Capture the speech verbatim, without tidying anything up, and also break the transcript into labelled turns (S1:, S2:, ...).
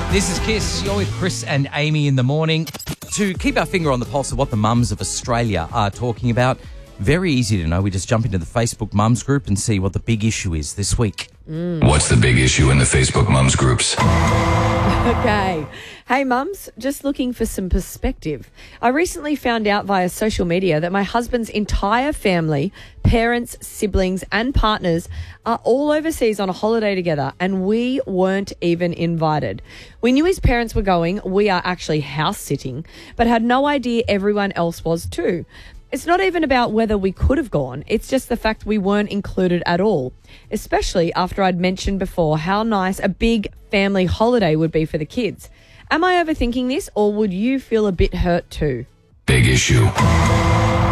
S1: This is Kiss. You're with Chris and Amy in the morning. To keep our finger on the pulse of what the mums of Australia are talking about, very easy to know. We just jump into the Facebook mums group and see what the big issue is this week.
S2: Mm. What's the big issue in the Facebook mums groups?
S3: Okay. Hey, mums, just looking for some perspective. I recently found out via social media that my husband's entire family, parents, siblings and partners are all overseas on a holiday together and we weren't even invited. We knew his parents were going. We are actually house sitting, but had no idea everyone else was too. It's not even about whether we could have gone. It's just the fact we weren't included at all, especially after I'd mentioned before how nice a big family holiday would be for the kids. Am I overthinking this or would you feel a bit hurt too?
S2: Big issue.